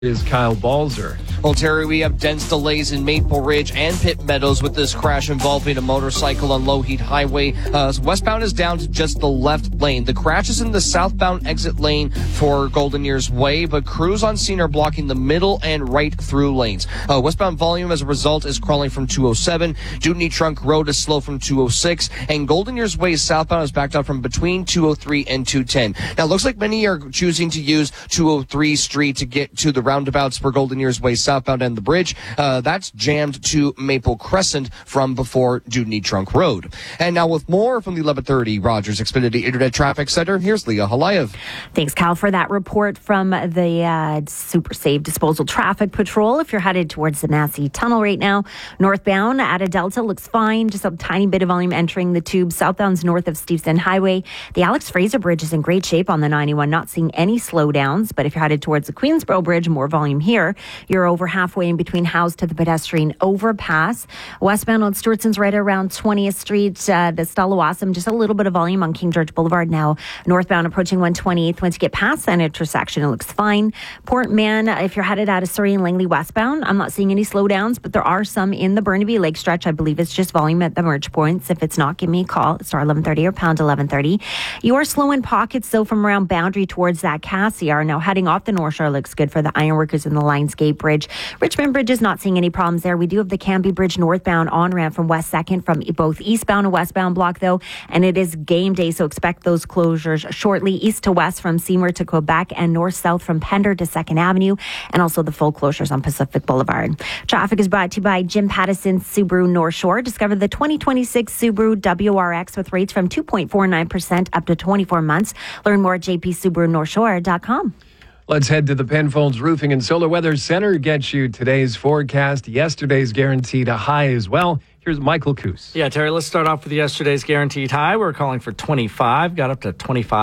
is Kyle Balzer. Well, Terry, we have dense delays in Maple Ridge and Pitt Meadows with this crash involving a motorcycle on Lougheed Highway. Westbound is down to just the left lane. The crash is in the southbound exit lane for Golden Years Way, but crews on scene are blocking the middle and right through lanes. Westbound volume, as a result, is crawling from 207. Dewdney Trunk Road is slow from 206, and Golden Years Way southbound is backed up from between 203 and 210. Now, it looks like many are choosing to use 203 Street to get to the roundabouts for Golden Years Way southbound and the bridge. That's jammed to Maple Crescent from before Dewdney Trunk Road. And now with more from the 1130 Rogers Xfinity Internet Traffic Center, here's Leah Halayev. Thanks, Cal, for that report from the Super Safe Disposal Traffic Patrol. If you're headed towards the Massey Tunnel right now, northbound at a Delta looks fine. Just a tiny bit of volume entering the tube. Southbound's north of Steveston Highway. The Alex Fraser Bridge is in great shape on the 91. Not seeing any slowdowns, but if you're headed towards the Queensboro Bridge, more volume here. You're over halfway in between House to the pedestrian overpass. Westbound on Stewartson's right around 20th Street. The Stella Wassam, just a little bit of volume on King George Boulevard now. Northbound approaching 128th. Once you get past that intersection, it looks fine. Port Mann, if you're headed out of Surrey and Langley westbound, I'm not seeing any slowdowns, but there are some in the Burnaby Lake stretch. I believe it's just volume at the merge points. If it's not, give me a call. Star 1130 or pound 1130. You are slow in pockets, though, from around Boundary towards that Cassiar. Now heading off the North Shore looks good for the ironworkers in the Lionsgate Bridge. Richmond Bridge is not seeing any problems there. We do have the Cambie Bridge northbound on-ramp from West 2nd from both eastbound and westbound block, though, and it is game day, so expect those closures shortly. East to west from Seymour to Quebec and north-south from Pender to 2nd Avenue, and also the full closures on Pacific Boulevard. Traffic is brought to you by Jim Pattison Subaru North Shore. Discover the 2026 Subaru WRX with rates from 2.49% up to 24 months. Learn more at jpsubarunorthshore.com. Let's head to the Penfolds Roofing and Solar Weather Center. Get you today's forecast, yesterday's guaranteed a high as well. Here's Michael Coos. Yeah, Terry, let's start off with yesterday's guaranteed high. We're calling for 25. Got up to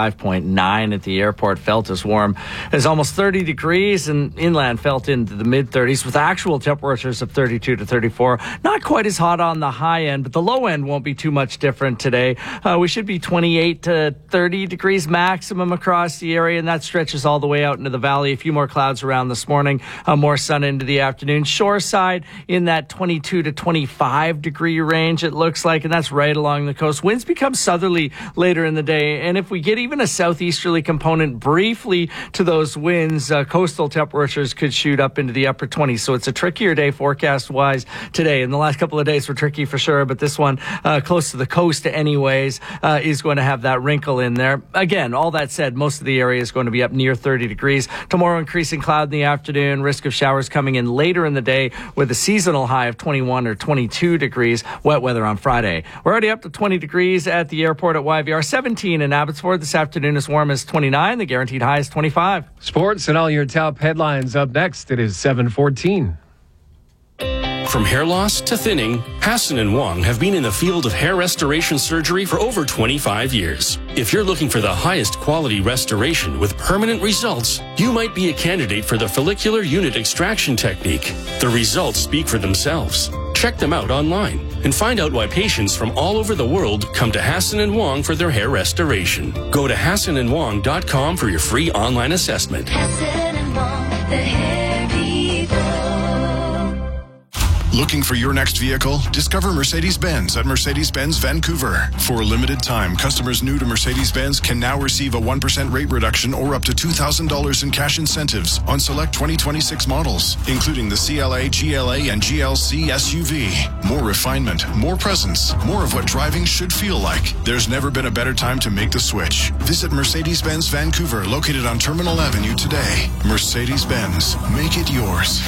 25.9 at the airport. Felt as warm as almost 30 degrees, and inland felt into the mid-30s with actual temperatures of 32 to 34. Not quite as hot on the high end, but the low end won't be too much different today. We should be 28 to 30 degrees maximum across the area, and that stretches all the way out into the valley. A few more clouds around this morning, more sun into the afternoon. Shore side in that 22 to 25 degree range, it looks like, and that's right along the coast. Winds become southerly later in the day, and if we get even a southeasterly component briefly to those winds, coastal temperatures could shoot up into the upper 20s. So it's a trickier day forecast-wise today. And the last couple of days were tricky for sure, but this one, close to the coast anyways, is going to have that wrinkle in there. Again, all that said, most of the area is going to be up near 30 degrees. Tomorrow, increasing cloud in the afternoon, risk of showers coming in later in the day with a seasonal high of 21 or 22 degrees. Wet weather on Friday. We're already up to 20 degrees at the airport at YVR. 17 in Abbotsford. This afternoon as warm as 29. The guaranteed high is 25. Sports and all your top headlines up next. It is 7:14. From hair loss to thinning, Hassan and Wong have been in the field of hair restoration surgery for over 25 years. If you're looking for the highest quality restoration with permanent results, you might be a candidate for the follicular unit extraction technique. The results speak for themselves. Check them out online and find out why patients from all over the world come to Hassan and Wong for their hair restoration. Go to HassanandWong.com for your free online assessment. Hassan and Wong, the hair people. Looking for your next vehicle? Discover Mercedes-Benz at Mercedes-Benz Vancouver. For a limited time, customers new to Mercedes-Benz can now receive a 1% rate reduction or up to $2,000 in cash incentives on select 2026 models, including the CLA, GLA, and GLC SUV. More refinement, more presence, more of what driving should feel like. There's never been a better time to make the switch. Visit Mercedes-Benz Vancouver, located on Terminal Avenue today. Mercedes-Benz, make it yours.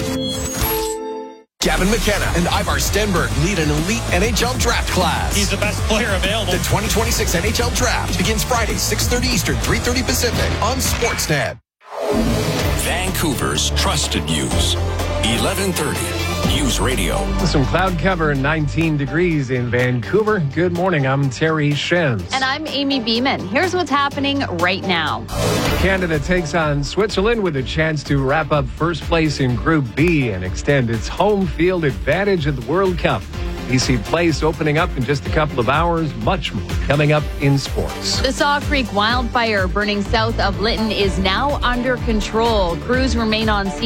Gavin McKenna and Ivar Stenberg lead an elite NHL draft class. He's the best player available. The 2026 NHL draft begins Friday, 6:30 Eastern, 3:30 Pacific on Sportsnet. Vancouver's trusted news. 1130 News Radio. Some cloud cover, 19 degrees in Vancouver. Good morning, I'm Terry Shenz. And I'm Amy Beeman. Here's what's happening right now. Canada takes on Switzerland with a chance to wrap up first place in Group B and extend its home field advantage at the World Cup. BC Place opening up in just a couple of hours. Much more coming up in sports. The Saw Creek wildfire burning south of Lytton is now under control. Crews remain on scene.